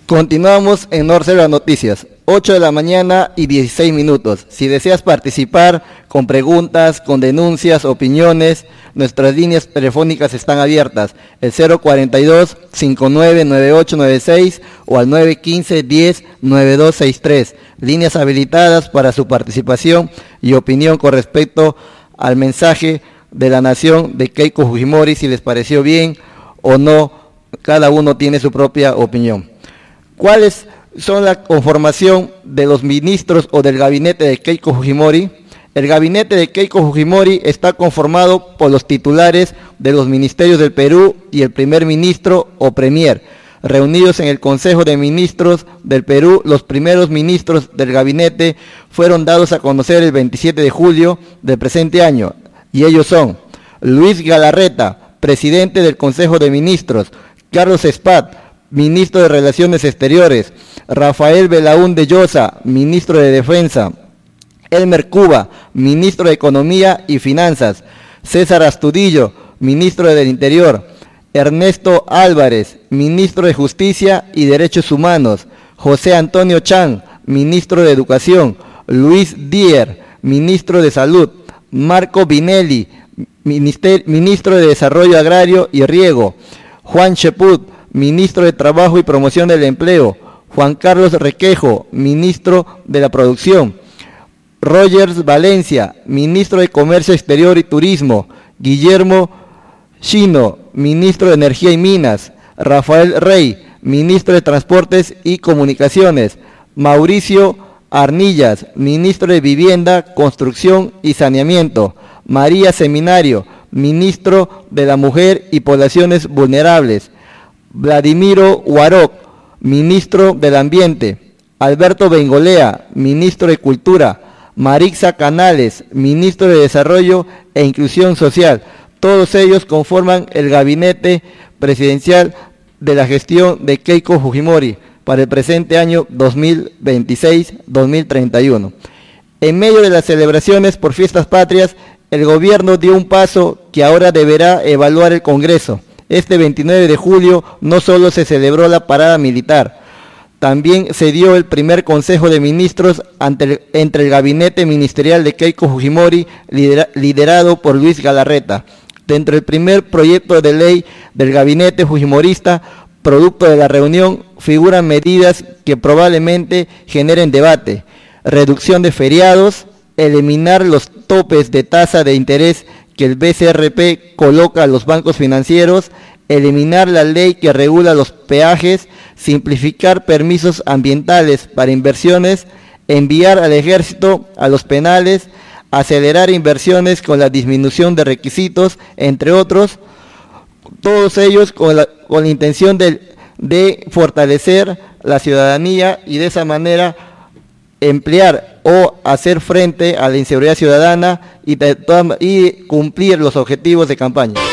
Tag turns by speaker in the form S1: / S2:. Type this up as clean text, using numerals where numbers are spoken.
S1: Continuamos en Norcera Noticias, 8 de la mañana y 16 minutos. Si deseas participar con preguntas, con denuncias, opiniones, nuestras líneas telefónicas están abiertas, el 042-599896 o al 915-109263. Líneas habilitadas para su participación y opinión con respecto al mensaje de la nación de Keiko Fujimori, si les pareció bien o no, cada uno tiene su propia opinión. ¿Cuáles son la conformación de los ministros o del gabinete de Keiko Fujimori? El gabinete de Keiko Fujimori está conformado por los titulares de los ministerios del Perú y el primer ministro o premier. Reunidos en el Consejo de Ministros del Perú, los primeros ministros del gabinete fueron dados a conocer el 27 de julio del presente año, y ellos son Luis Galarreta, presidente del Consejo de Ministros; Carlos Espat, ministro de Relaciones Exteriores; Rafael Belaúnde Llosa, ministro de Defensa; Elmer Cuba, ministro de Economía y Finanzas; César Astudillo, ministro del Interior; Ernesto Álvarez, ministro de Justicia y Derechos Humanos; José Antonio Chan, ministro de Educación; Luis Dier, ministro de Salud; Marco Binelli, ministro de Desarrollo Agrario y Riego; Juan Cheput, ministro de Trabajo y Promoción del Empleo; Juan Carlos Requejo, ministro de la Producción; Rogers Valencia, ministro de Comercio Exterior y Turismo; Guillermo Chino, ministro de Energía y Minas; Rafael Rey, ministro de Transportes y Comunicaciones; Mauricio Arnillas, ministro de Vivienda, Construcción y Saneamiento; María Seminario, ministro de la Mujer y Poblaciones Vulnerables; Vladimiro Huaroc, ministro del Ambiente; Alberto Bengolea, ministro de Cultura; Marixa Canales, ministro de Desarrollo e Inclusión Social. Todos ellos conforman el gabinete presidencial de la gestión de Keiko Fujimori para el presente año 2026-2031. En medio de las celebraciones por fiestas patrias, el gobierno dio un paso que ahora deberá evaluar el Congreso. Este 29 de julio no solo se celebró la parada militar, también se dio el primer Consejo de Ministros entre el gabinete ministerial de Keiko Fujimori, liderado por Luis Galarreta. Dentro del primer proyecto de ley del gabinete fujimorista, producto de la reunión, figuran medidas que probablemente generen debate: reducción de feriados, eliminar los topes de tasa de interés que el BCRP coloca a los bancos financieros, eliminar la ley que regula los peajes, simplificar permisos ambientales para inversiones, enviar al ejército a los penales, acelerar inversiones con la disminución de requisitos, entre otros, todos ellos con la intención de fortalecer la ciudadanía y de esa manera emplear o hacer frente a la inseguridad ciudadana y cumplir los objetivos de campaña.